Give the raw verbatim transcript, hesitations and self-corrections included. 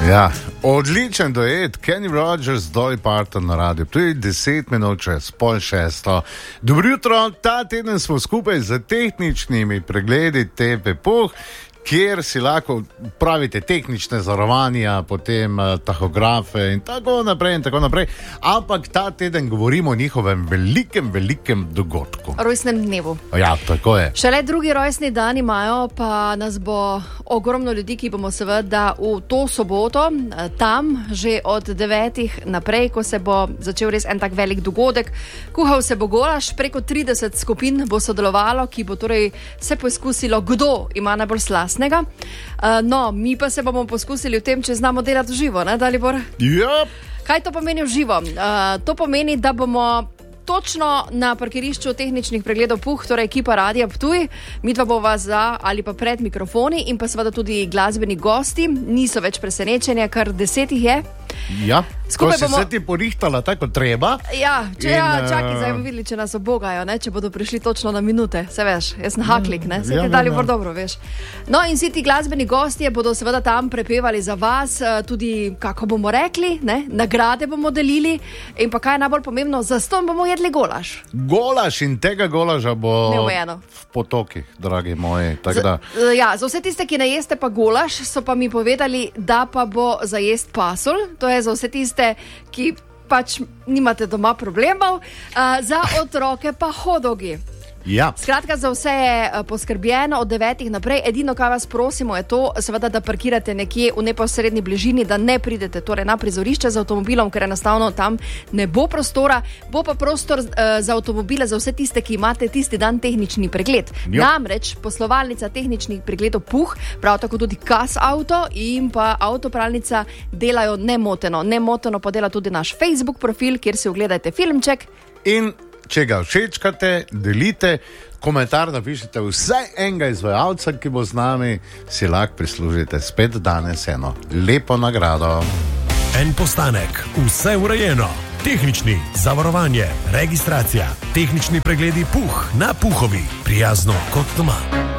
Ja, odličen duet, Kenny Rogers, Dolly Parton na radiju. Tu je deset minut čez pol šesto. Dobro jutro, ta teden smo skupaj z tehničnimi pregledi T V Puh, kjer si lahko pravite tehnične zarovanja, potem uh, tahografe in tako naprej in tako naprej. Ampak ta teden govorimo o njihovem velikem, velikem dogodku. Rojstnem dnevu. Ja, tako je. Šele drugi rojstni dan imajo, pa nas bo ogromno ljudi, ki bomo seveda v to soboto tam že od devetih naprej, ko se bo začel res en tak velik dogodek. Kuhal se bo golaž, preko trideset skupin bo sodelovalo, ki bo torej se poizkusilo, kdo ima najbolj slast. Uh, no, mi pa se bomo poskusili v tem, če znamo delati v živo, ne, Dalibor? Yep. Kaj to pomeni v živo? Uh, to pomeni, da bomo točno na parkirišču tehničnih pregledov Puh, torej ekipa Radia Ptuj, mi dva bova za ali pa pred mikrofoni in pa seveda tudi glasbeni gosti, niso več presenečenja, kar desetih je. Ja, skupaj ko si bomo... se ti porihtala tako treba. Ja, če, in, ja čakaj, zdaj bomo videli, če nas obogajo, ne? Če bodo prišli točno na minute, se veš, jaz na haklik, ne, se ja, ti dali ja, bolj dobro, veš. No in vsi ti glasbeni gostje bodo seveda tam prepevali za vas, tudi, kako bomo rekli, ne, nagrade bomo delili in pa kaj je najbolj pomembno, zastonj bomo jedli golaž. Golaž in tega golaža bo neomejeno v potokih, dragi moji. Tak da... za, ja, za vse tiste, ki ne jeste pa golaž, so pa mi povedali, da pa bo za jest pasulj. To je za vse tiste, ki pač nimate doma problemov, uh, za otroke pa hodogi. Ja. Skratka, za vse je poskrbljeno od devetih naprej. Edino, kaj vas prosimo, je to, seveda, da parkirate nekje v neposredni bližini, da ne pridete torej na prizorišče z avtomobilom, ker enostavno tam ne bo prostora, bo pa prostor uh, za avtomobile za vse tiste, ki imate tisti dan tehnični pregled. Jo. Namreč poslovalnica tehničnih pregledov Puh, prav tako tudi Kas Auto in pa avtopralnica delajo nemoteno. Nemoteno pa dela tudi naš Facebook profil, kjer si ogledajte filmček. In če ga všečkate, delite, komentar napišite vsaj enega izvajalca, ki bo z nami, si lahko prislužite spet danes eno lepo nagrado. En postanek, vse urejeno. Tehnični, zavarovanje, registracija, tehnični pregledi Puh na Puhovi, prijazno kot doma.